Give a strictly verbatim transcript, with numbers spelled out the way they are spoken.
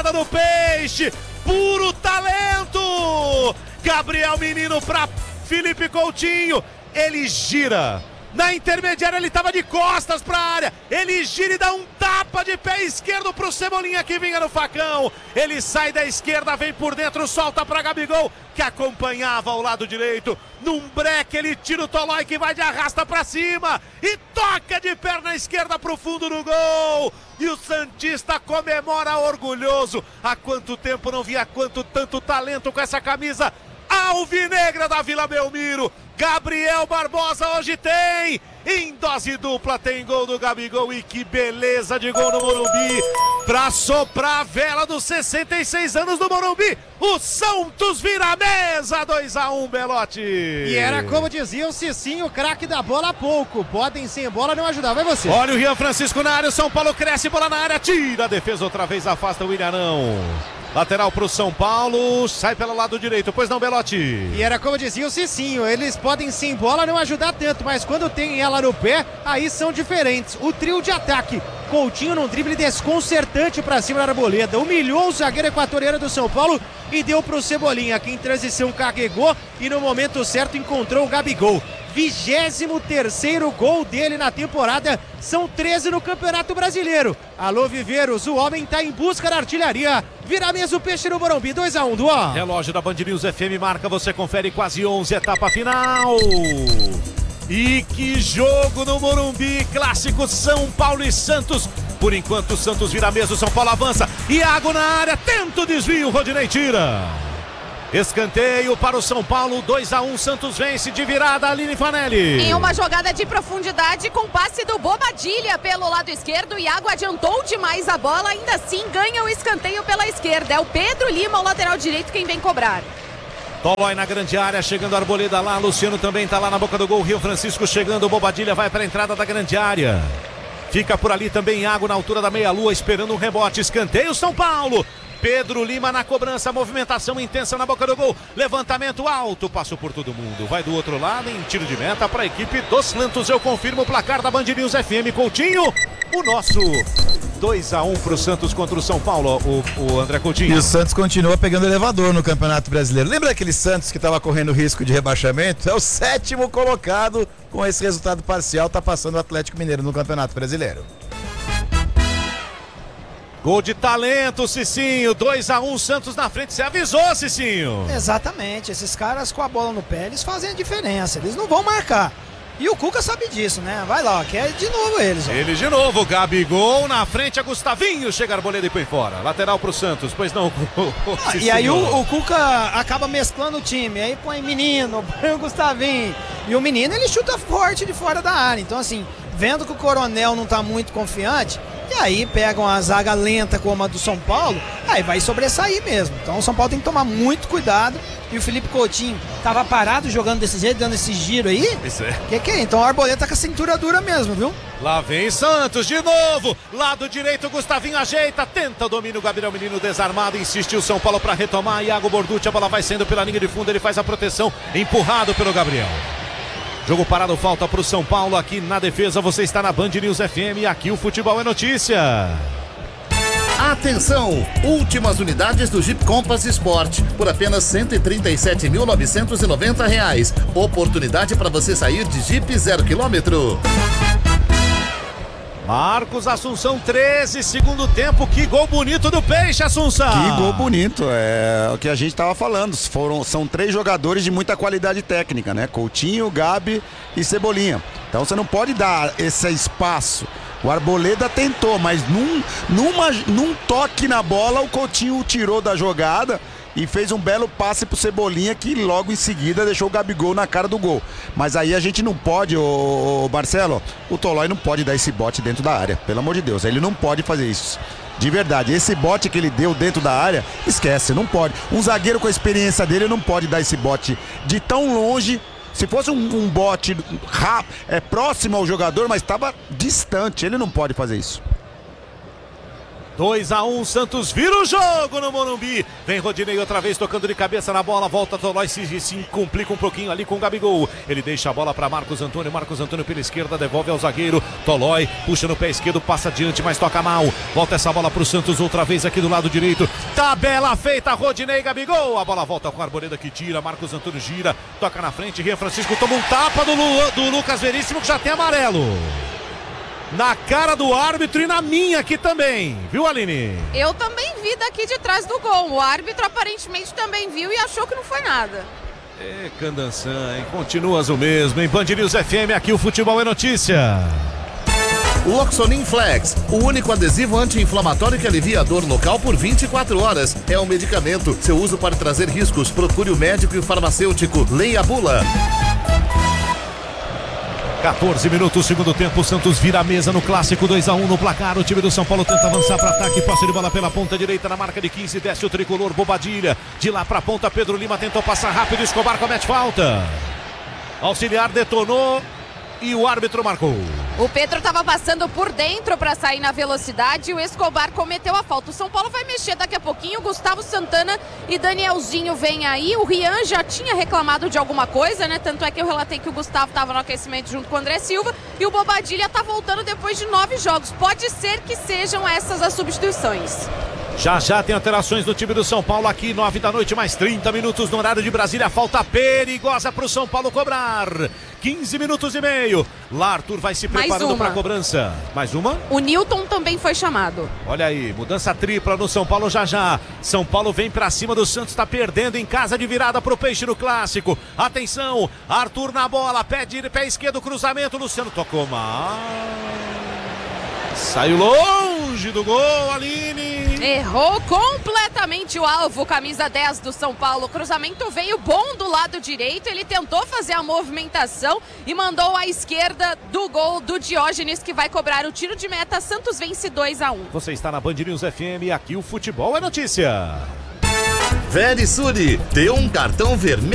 esquerda do Peixe, puro talento. Gabriel Menino para Felipe Coutinho, ele gira. Na intermediária ele estava de costas para a área, ele gira e dá um tapa de pé esquerdo para o Cebolinha que vinha no facão. Ele sai da esquerda, vem por dentro, solta para Gabigol, que acompanhava ao lado direito. Num breque ele tira o Tolói que vai de arrasta para cima e toca de perna esquerda para o fundo do gol. E o santista comemora orgulhoso. Há quanto tempo não via quanto tanto talento com essa camisa alvinegra da Vila Belmiro. Gabriel Barbosa hoje tem, em dose dupla tem gol do Gabigol e que beleza de gol no Morumbi, pra soprar a vela dos sessenta e seis anos do Morumbi, o Santos vira a mesa, dois a um, Belotti. E era como dizia o Cicinho, craque da bola há pouco, podem sem bola não ajudar, vai você. Olha o Rian Francisco na área, o São Paulo cresce, bola na área, tira a defesa outra vez, afasta o Ilharão. Lateral para o São Paulo, sai pelo lado direito, pois não, Belotti? E era como dizia o Cicinho, eles podem sem bola não ajudar tanto, mas quando tem ela no pé, aí são diferentes. O trio de ataque, Coutinho num drible desconcertante para cima da Arboleda, humilhou o zagueiro equatoriano do São Paulo e deu para o Cebolinha, que em transição carregou e no momento certo encontrou o Gabigol. vigésimo terceiro gol dele na temporada, são treze no Campeonato Brasileiro. Alô Viveiros, o homem tá em busca da artilharia. Vira mesa o Peixe no Morumbi, dois a um, Duó. Relógio da Band News F M marca, você confere quase onze, etapa final. E que jogo no Morumbi, clássico São Paulo e Santos. Por enquanto o Santos vira mesa, o São Paulo avança. Iago na área, tenta o desvio, Rodinei tira. Escanteio para o São Paulo, dois a um, Santos vence de virada, Aline Fanelli. Em uma jogada de profundidade com passe do Bobadilha pelo lado esquerdo, Iago adiantou demais a bola, ainda assim ganha o escanteio pela esquerda. É o Pedro Lima, o lateral direito, quem vem cobrar. Tolói na grande área, chegando a Arboleda lá, Luciano também está lá na boca do gol, Rio Francisco chegando, o Bobadilha vai para a entrada da grande área. Fica por ali também Iago na altura da meia-lua, esperando um rebote, escanteio São Paulo. Pedro Lima na cobrança, movimentação intensa na boca do gol, levantamento alto, passou por todo mundo, vai do outro lado em tiro de meta para a equipe dos Santos. Eu confirmo o placar da Band News F M, Coutinho, o nosso dois a um para o Santos contra o São Paulo, o, o André Coutinho. E o Santos continua pegando elevador no Campeonato Brasileiro. Lembra aquele Santos que estava correndo risco de rebaixamento? É o sétimo colocado, com esse resultado parcial, está passando o Atlético Mineiro no Campeonato Brasileiro. Gol de talento, Cicinho, dois a um, Santos na frente, você avisou, Cicinho. Exatamente, esses caras com a bola no pé, eles fazem a diferença, eles não vão marcar. E o Cuca sabe disso, né? Vai lá, ó, quer de novo eles. Ó. Ele de novo, Gabigol na frente, a Gustavinho, chega a Arboleda e põe fora. Lateral pro Santos, pois não. Ah, e aí o, o Cuca acaba mesclando o time, aí põe Menino, põe o Gustavinho. E o Menino, ele chuta forte de fora da área, então assim, vendo que o Coronel não tá muito confiante, e aí pegam a zaga lenta como a do São Paulo, aí vai sobressair mesmo. Então o São Paulo tem que tomar muito cuidado. E o Felipe Coutinho tava parado jogando desse jeito, dando esse giro aí. Isso é. Que que é? Então o Arboleda tá com a cintura dura mesmo, viu? Lá vem Santos de novo. Lado direito, Gustavinho ajeita, tenta o domínio, Gabriel Menino desarmado, insiste o São Paulo para retomar. Iago Borducci, a bola vai saindo pela linha de fundo, ele faz a proteção, empurrado pelo Gabriel. Jogo parado, falta para o São Paulo aqui na defesa. Você está na Band News F M, aqui o futebol é notícia. Atenção! Últimas unidades do Jeep Compass Sport por apenas cento e trinta e sete mil novecentos e noventa reais. Oportunidade para você sair de Jeep zero quilômetro. Marcos Assunção, treze, segundo tempo, que gol bonito do Peixe, Assunção. Que gol bonito, é o que a gente estava falando, foram, são três jogadores de muita qualidade técnica, né? Coutinho, Gabi e Cebolinha. Então você não pode dar esse espaço. O Arboleda tentou, mas num, numa, num toque na bola, o Coutinho tirou da jogada e fez um belo passe pro Cebolinha, que logo em seguida deixou o Gabigol na cara do gol. Mas aí a gente não pode, ô, ô Marcelo, o Tolói não pode dar esse bote dentro da área, pelo amor de Deus, ele não pode fazer isso. De verdade, esse bote que ele deu dentro da área, esquece, não pode. Um zagueiro com a experiência dele não pode dar esse bote de tão longe. Se fosse um, um bote rápido, é, próximo ao jogador, mas estava distante, ele não pode fazer isso. dois a um, Santos vira o jogo no Morumbi. Vem Rodinei outra vez tocando de cabeça na bola. Volta Tolói, se, se complica um pouquinho ali com o Gabigol. Ele deixa a bola para Marcos Antônio. Marcos Antônio pela esquerda, devolve ao zagueiro. Tolói puxa no pé esquerdo, passa adiante, mas toca mal. Volta essa bola para o Santos outra vez aqui do lado direito. Tabela feita, Rodinei, Gabigol. A bola volta com a Arboleda que tira. Marcos Antônio gira, toca na frente. Rian Francisco toma um tapa do, Lu, do Lucas Veríssimo, que já tem amarelo. Na cara do árbitro e na minha aqui também, viu, Aline? Eu também vi daqui de trás do gol. O árbitro aparentemente também viu e achou que não foi nada. É, Candançã, hein? Continuas o mesmo, em Band News F M, aqui o Futebol é Notícia. Loxonin Flex, o único adesivo anti-inflamatório que alivia a dor local por vinte e quatro horas. É um medicamento. Seu uso pode trazer riscos. Procure o médico e o farmacêutico. Leia a bula. quatorze minutos, segundo tempo, o Santos vira a mesa no clássico, dois a um no placar. O time do São Paulo tenta avançar para ataque, posse de bola pela ponta direita na marca de quinze, desce o tricolor, Bobadilha. De lá para a ponta, Pedro Lima tentou passar rápido, Escobar comete falta. Auxiliar detonou e o árbitro marcou. O Pedro estava passando por dentro para sair na velocidade e o Escobar cometeu a falta. O São Paulo vai mexer daqui a pouquinho. Gustavo Santana e Danielzinho vêm aí. O Rian já tinha reclamado de alguma coisa, né? Tanto é que eu relatei que o Gustavo estava no aquecimento junto com o André Silva e o Bobadilha está voltando depois de nove jogos. Pode ser que sejam essas as substituições. Já já tem alterações no time do São Paulo aqui, nove da noite, mais trinta minutos no horário de Brasília. Falta perigosa para o São Paulo cobrar. quinze minutos e meio. Lá Arthur vai se preparando para a cobrança. Mais uma? O Newton também foi chamado. Olha aí, mudança tripla no São Paulo já já. São Paulo vem para cima do Santos, está perdendo em casa de virada para o Peixe no Clássico. Atenção, Arthur na bola, pé, de, pé esquerdo, cruzamento, Luciano tocou mal. Saiu longe do gol, Aline. Errou completamente o alvo, camisa dez do São Paulo. O cruzamento veio bom do lado direito. Ele tentou fazer a movimentação e mandou à esquerda do gol do Diógenes, que vai cobrar o tiro de meta. Santos vence dois a um. Você está na Band News F M e aqui o Futebol é Notícia. Verisuri, deu um cartão vermelho.